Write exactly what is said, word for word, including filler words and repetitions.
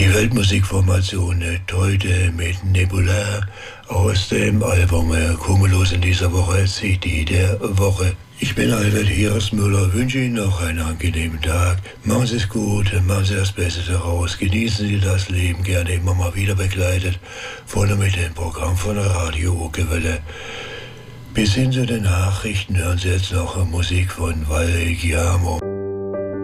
Die Weltmusikformation heute mit Nebula aus dem Album Cumulus in dieser Woche, C D der Woche. Ich bin Albert Hiersmüller, wünsche Ihnen noch einen angenehmen Tag. Machen Sie es gut, machen Sie das Beste daraus, genießen Sie das Leben, gerne immer mal wieder begleitet, vorne mit dem Programm von Radio Okerwelle. Bis hin zu den Nachrichten hören Sie jetzt noch Musik von Valgiamo.